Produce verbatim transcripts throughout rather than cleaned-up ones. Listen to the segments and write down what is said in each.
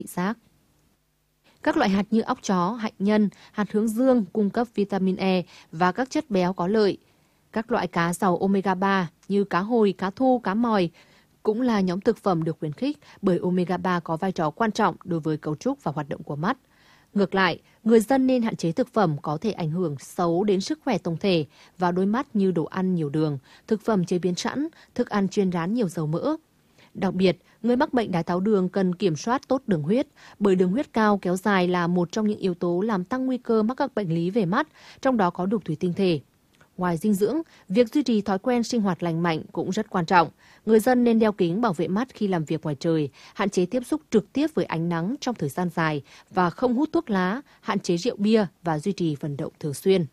giác. Các loại hạt như óc chó, hạnh nhân, hạt hướng dương cung cấp vitamin E và các chất béo có lợi. Các loại cá giàu omega ba như cá hồi, cá thu, cá mòi cũng là nhóm thực phẩm được khuyến khích bởi omega ba có vai trò quan trọng đối với cấu trúc và hoạt động của mắt. Ngược lại, người dân nên hạn chế thực phẩm có thể ảnh hưởng xấu đến sức khỏe tổng thể và đôi mắt như đồ ăn nhiều đường, thực phẩm chế biến sẵn, thức ăn chiên rán nhiều dầu mỡ. Đặc biệt, người mắc bệnh đái tháo đường cần kiểm soát tốt đường huyết, bởi đường huyết cao kéo dài là một trong những yếu tố làm tăng nguy cơ mắc các bệnh lý về mắt, trong đó có đục thủy tinh thể. Ngoài dinh dưỡng, việc duy trì thói quen sinh hoạt lành mạnh cũng rất quan trọng. Người dân nên đeo kính bảo vệ mắt khi làm việc ngoài trời, hạn chế tiếp xúc trực tiếp với ánh nắng trong thời gian dài và không hút thuốc lá, hạn chế rượu bia và duy trì vận động thường xuyên.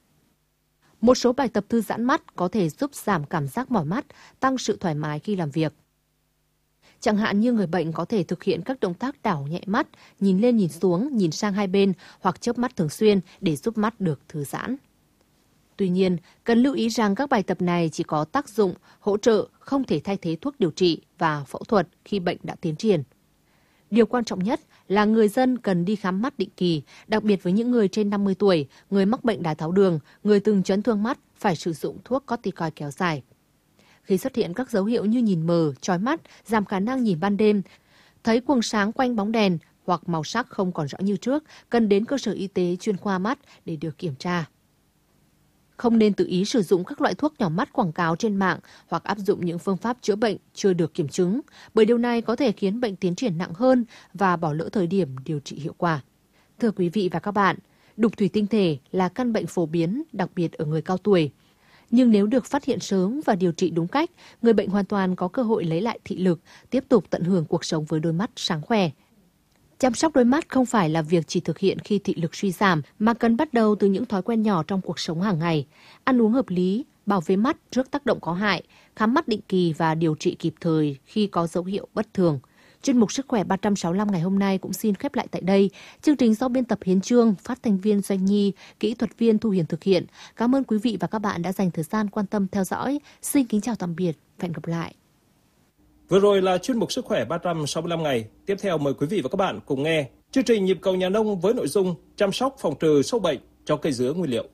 Một số bài tập thư giãn mắt có thể giúp giảm cảm giác mỏi mắt, tăng sự thoải mái khi làm việc. Chẳng hạn như người bệnh có thể thực hiện các động tác đảo nhẹ mắt, nhìn lên nhìn xuống, nhìn sang hai bên hoặc chớp mắt thường xuyên để giúp mắt được thư giãn. Tuy nhiên, cần lưu ý rằng các bài tập này chỉ có tác dụng hỗ trợ, không thể thay thế thuốc điều trị và phẫu thuật khi bệnh đã tiến triển. Điều quan trọng nhất là người dân cần đi khám mắt định kỳ, đặc biệt với những người trên năm mươi tuổi, người mắc bệnh đái tháo đường, người từng chấn thương mắt phải sử dụng thuốc corticoid kéo dài. Khi xuất hiện các dấu hiệu như nhìn mờ, chói mắt, giảm khả năng nhìn ban đêm, thấy quầng sáng quanh bóng đèn hoặc màu sắc không còn rõ như trước, cần đến cơ sở y tế chuyên khoa mắt để được kiểm tra. Không nên tự ý sử dụng các loại thuốc nhỏ mắt quảng cáo trên mạng hoặc áp dụng những phương pháp chữa bệnh chưa được kiểm chứng, bởi điều này có thể khiến bệnh tiến triển nặng hơn và bỏ lỡ thời điểm điều trị hiệu quả. Thưa quý vị và các bạn, đục thủy tinh thể là căn bệnh phổ biến, đặc biệt ở người cao tuổi. Nhưng nếu được phát hiện sớm và điều trị đúng cách, người bệnh hoàn toàn có cơ hội lấy lại thị lực, tiếp tục tận hưởng cuộc sống với đôi mắt sáng khỏe. Chăm sóc đôi mắt không phải là việc chỉ thực hiện khi thị lực suy giảm, mà cần bắt đầu từ những thói quen nhỏ trong cuộc sống hàng ngày. Ăn uống hợp lý, bảo vệ mắt trước tác động có hại, khám mắt định kỳ và điều trị kịp thời khi có dấu hiệu bất thường. Chuyên mục Sức khỏe ba trăm sáu mươi lăm ngày hôm nay cũng xin khép lại tại đây. Chương trình do biên tập Hiến Trương, phát thanh viên Doanh Nhi, kỹ thuật viên Thu Hiền thực hiện. Cảm ơn quý vị và các bạn đã dành thời gian quan tâm theo dõi. Xin kính chào tạm biệt và hẹn gặp lại. Vừa rồi là chuyên mục Sức khỏe ba trăm sáu mươi lăm ngày. Tiếp theo mời quý vị và các bạn cùng nghe chương trình Nhịp cầu nhà nông với nội dung chăm sóc phòng trừ sâu bệnh cho cây dứa nguyên liệu.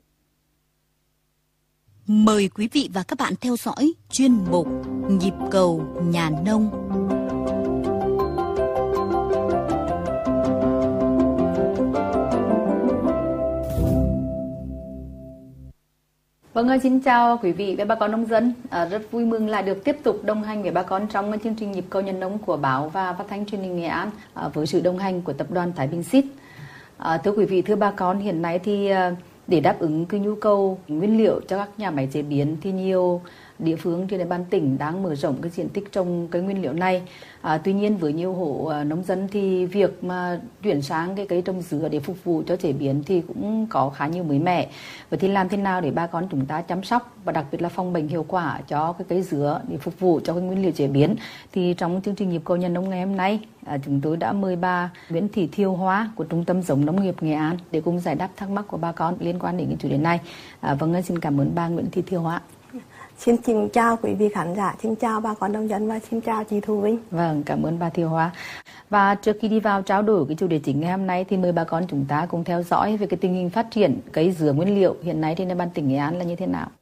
Mời quý vị và các bạn theo dõi chuyên mục Nhịp cầu nhà nông. Vâng, xin chào quý vị và bà con nông dân. À, rất vui mừng là được tiếp tục đồng hành với bà con trong chương trình Nhịp cầu nhà nông của báo và phát thanh truyền hình Nghệ An à, với sự đồng hành của tập đoàn Thái Bình Seed. À, thưa quý vị, thưa bà con, hiện nay thì à, để đáp ứng cái nhu cầu nguyên liệu cho các nhà máy chế biến thì nhiều địa phương trên địa bàn tỉnh đang mở rộng cái diện tích trồng cái nguyên liệu này. À, tuy nhiên với nhiều hộ à, nông dân thì việc mà chuyển sang cái cây trồng dứa để phục vụ cho chế biến thì cũng có khá nhiều mới mẻ. Vậy thì làm thế nào để bà con chúng ta chăm sóc và đặc biệt là phòng bệnh hiệu quả cho cái cây dứa để phục vụ cho cái nguyên liệu chế biến? Thì trong chương trình Nhịp cầu nhà nông ngày hôm nay, à, chúng tôi đã mời bà Nguyễn Thị Thiều Hoa của Trung tâm Giống Nông nghiệp Nghệ An để cùng giải đáp thắc mắc của bà con liên quan đến cái chủ đề này. À, vâng, xin cảm ơn bà Nguyễn Thị Thiều Hoa. Xin kính chào quý vị khán giả, xin chào bà con nông dân và xin chào chị Thu Vinh. Vâng, cảm ơn bà Thiều Hoa. Và trước khi đi vào trao đổi cái chủ đề chính ngày hôm nay thì mời bà con chúng ta cùng theo dõi về cái tình hình phát triển cây dứa nguyên liệu hiện nay trên địa bàn tỉnh Nghệ An là như thế nào.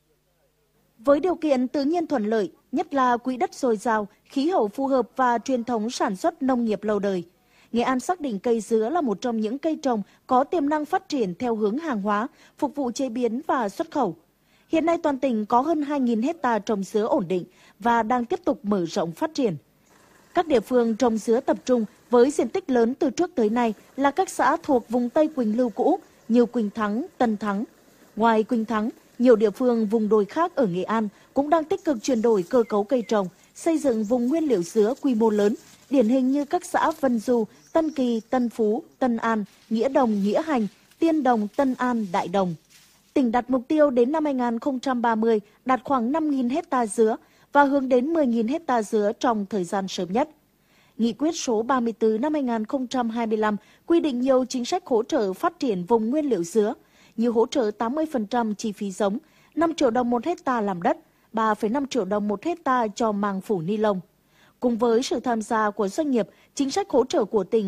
Với điều kiện tự nhiên thuận lợi, nhất là quỹ đất dồi dào, khí hậu phù hợp và truyền thống sản xuất nông nghiệp lâu đời, Nghệ An xác định cây dứa là một trong những cây trồng có tiềm năng phát triển theo hướng hàng hóa, phục vụ chế biến và xuất khẩu. Hiện nay toàn tỉnh có hơn hai nghìn hectare trồng dứa ổn định và đang tiếp tục mở rộng phát triển. Các địa phương trồng dứa tập trung với diện tích lớn từ trước tới nay là các xã thuộc vùng Tây Quỳnh Lưu cũ như Quỳnh Thắng, Tân Thắng. Ngoài Quỳnh Thắng, nhiều địa phương vùng đồi khác ở Nghệ An cũng đang tích cực chuyển đổi cơ cấu cây trồng, xây dựng vùng nguyên liệu dứa quy mô lớn, điển hình như các xã Vân Du, Tân Kỳ, Tân Phú, Tân An, Nghĩa Đồng, Nghĩa Hành, Tiên Đồng, Tân An, Đại Đồng. Tỉnh đặt mục tiêu đến năm hai nghìn không trăm ba mươi đạt khoảng năm nghìn hectare dứa và hướng đến mười nghìn hectare dứa trong thời gian sớm nhất. Nghị quyết số ba mươi tư năm hai nghìn không trăm hai mươi lăm quy định nhiều chính sách hỗ trợ phát triển vùng nguyên liệu dứa như hỗ trợ tám mươi phần trăm chi phí giống, năm triệu đồng một hectare làm đất, ba phẩy năm triệu đồng một hectare cho màng phủ ni lông. Cùng với sự tham gia của doanh nghiệp, chính sách hỗ trợ của tỉnh